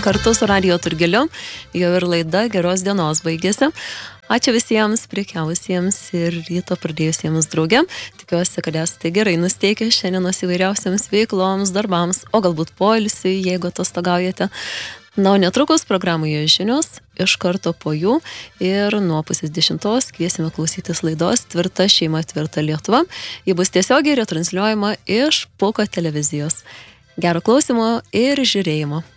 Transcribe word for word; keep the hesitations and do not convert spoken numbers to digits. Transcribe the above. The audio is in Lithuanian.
Kartu su Radio Turgeliu jau ir laida Geros dienos baigėsi. Ačiū visiems prekiavusiems ir ryto pradėjusiems drauge. Tikiuosi, kad esate gerai nusteikę šiandienos įvairiausiams veikloms, darbams, o galbūt poilsiui, jeigu atostogaujate. Na, o netrukus programoje žinios, iš karto po jų ir nuo pusės dešimtos kviesime klausytis laidos Tvirta šeima, tvirta Lietuva. Ji bus tiesiogiai retransliuojama iš Puko televizijos. Gero klausimo ir žiūrėjimo.